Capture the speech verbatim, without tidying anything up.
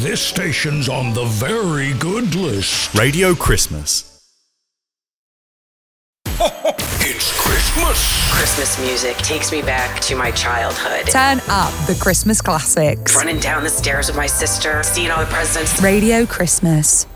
This station's on the very good list. Radio Christmas. It's Christmas. Christmas music takes me back to my childhood. Turn up the Christmas classics. Running down the stairs with my sister, seeing all the presents. Radio Christmas.